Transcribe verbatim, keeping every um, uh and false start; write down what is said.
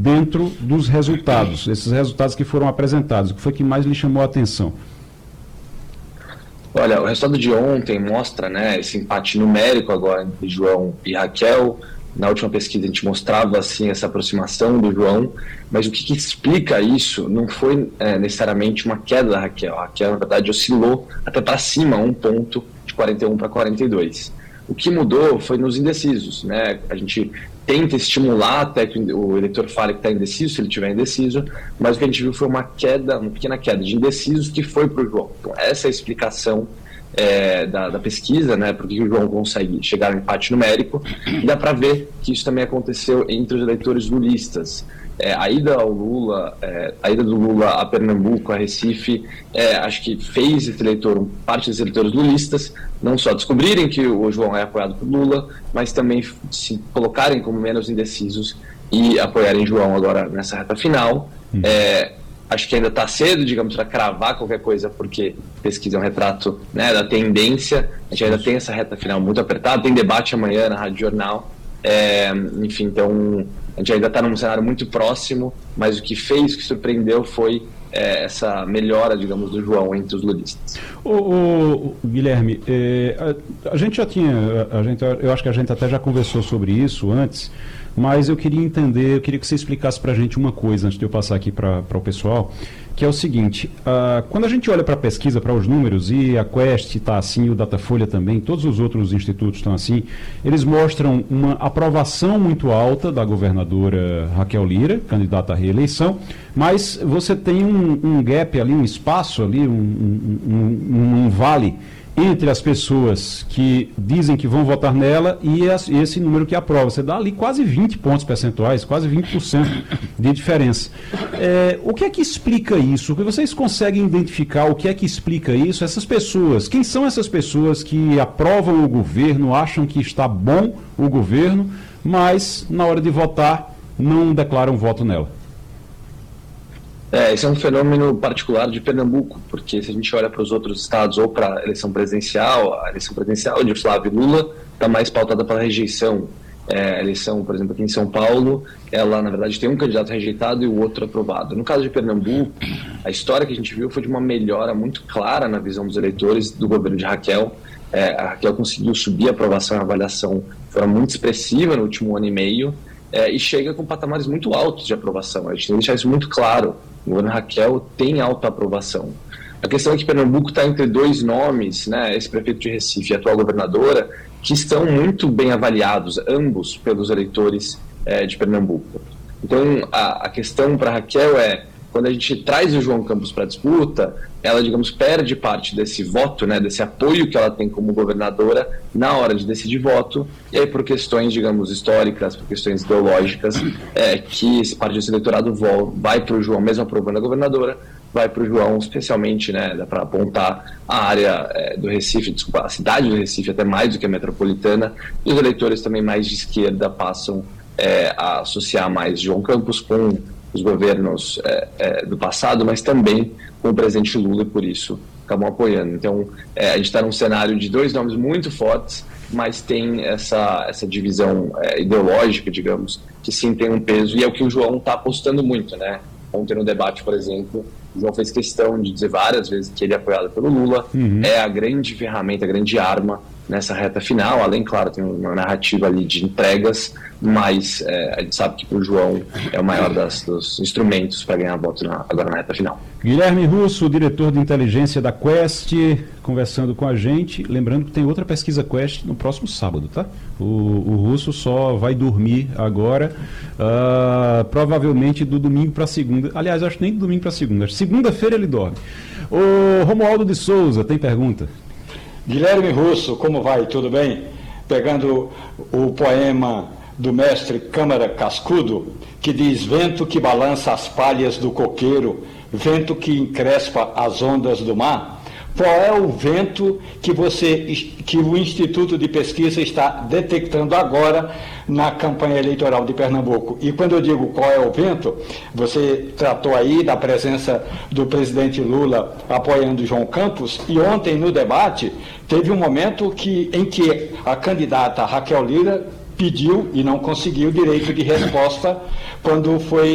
dentro dos resultados, esses resultados que foram apresentados? O que foi que mais lhe chamou a atenção? Olha, o resultado de ontem mostra, né, esse empate numérico agora entre João e Raquel. Na última pesquisa a gente mostrava assim, essa aproximação do João, mas o que, que explica isso não foi é, necessariamente uma queda da Raquel. A Raquel, na verdade, oscilou até para cima, um ponto, de quarenta e um para quarenta e dois. O que mudou foi nos indecisos, né? A gente tenta estimular até que o eleitor fale que está indeciso, se ele estiver indeciso, mas o que a gente viu foi uma queda, uma pequena queda de indecisos que foi para o João. Então, essa é a explicação é, da, da pesquisa, né? Porque o João consegue chegar ao empate numérico, e dá para ver que isso também aconteceu entre os eleitores lulistas. É, a ida ao Lula, é, a ida do Lula a Pernambuco, a Recife, é, acho que fez esse eleitor, parte dos eleitores lulistas, não só descobrirem que o João é apoiado por Lula, mas também se colocarem como menos indecisos e apoiarem João agora nessa reta final. Hum. É, acho que ainda está cedo, digamos, para cravar qualquer coisa, porque pesquisa é um retrato, né, da tendência. A gente ainda tem essa reta final muito apertada, tem debate amanhã na Rádio Jornal. É, enfim, então a gente ainda está num cenário muito próximo, mas o que fez, o que surpreendeu foi é, essa melhora, digamos, do João entre os lulistas. O, o, o Guilherme, é, a, a gente já tinha, a gente, eu acho que a gente até já conversou sobre isso antes, mas eu queria entender, eu queria que você explicasse para a gente uma coisa antes de eu passar aqui para o pessoal, que é o seguinte, uh, quando a gente olha para a pesquisa, para os números, e a Quest está assim, o Datafolha também, todos os outros institutos estão assim, eles mostram uma aprovação muito alta da governadora Raquel Lira, candidata à reeleição, mas você tem um, um gap ali, um espaço ali, um, um, um, um vale entre as pessoas que dizem que vão votar nela e as, esse número que aprova. Você dá ali quase vinte pontos percentuais, quase vinte por cento de diferença. É, o que é que explica isso? O que vocês conseguem identificar? O que é que explica isso? Essas pessoas, quem são essas pessoas que aprovam o governo, acham que está bom o governo, mas na hora de votar não declaram voto nela? É, esse é um fenômeno particular de Pernambuco, porque se a gente olha para os outros estados ou para a eleição presidencial, a eleição presidencial de Flávio e Lula está mais pautada pela rejeição. É, a eleição, por exemplo, aqui em São Paulo, ela, na verdade, tem um candidato rejeitado e o outro aprovado. No caso de Pernambuco, a história que a gente viu foi de uma melhora muito clara na visão dos eleitores do governo de Raquel. É, a Raquel conseguiu subir a aprovação e a avaliação de forma muito expressiva no último ano e meio, é, e chega com patamares muito altos de aprovação. A gente tem que deixar isso muito claro. O governo Raquel tem alta aprovação. A questão é que Pernambuco está entre dois nomes, né, esse prefeito de Recife e a atual governadora, que estão muito bem avaliados, ambos, pelos eleitores é, de Pernambuco. Então, a, a questão para Raquel é, quando a gente traz o João Campos para a disputa, ela, digamos, perde parte desse voto, né, desse apoio que ela tem como governadora na hora de decidir voto, e aí por questões, digamos, históricas, por questões ideológicas, é, que esse parte desse eleitorado vai para o João, mesmo aprovando a governadora, vai para o João, especialmente, né, dá para apontar a área é, do Recife, desculpa, a cidade do Recife, até mais do que a metropolitana, e os eleitores também mais de esquerda passam é, a associar mais João Campos com os governos é, é, do passado, mas também com o presidente Lula, e por isso acabam apoiando. Então, é, a gente está num cenário de dois nomes muito fortes, mas tem essa, essa divisão é, ideológica, digamos, que sim tem um peso, e é o que o João está apostando muito, né? Ontem no debate, por exemplo, o João fez questão de dizer várias vezes que ele é apoiado pelo Lula, uhum. É a grande ferramenta, a grande arma nessa reta final, além, claro, tem uma narrativa ali de entregas, mas é, a gente sabe que o João é o maior das, dos instrumentos para ganhar voto na, agora na reta final. Guilherme Russo, diretor de inteligência da Quest, conversando com a gente, lembrando que tem outra pesquisa Quest no próximo sábado, tá? O, o Russo só vai dormir agora, uh, provavelmente do domingo para segunda, aliás, acho que nem do domingo para segunda, segunda-feira ele dorme. O Romualdo de Souza tem pergunta. Guilherme Russo, como vai? Tudo bem? Pegando o poema do mestre Câmara Cascudo, que diz: vento que balança as palhas do coqueiro, vento que encrespa as ondas do mar. Qual é o vento que, você, que o Instituto de Pesquisa está detectando agora na campanha eleitoral de Pernambuco? E quando eu digo qual é o vento, você tratou aí da presença do presidente Lula apoiando João Campos, e ontem no debate teve um momento que, em que a candidata Raquel Lira pediu e não conseguiu direito de resposta quando foi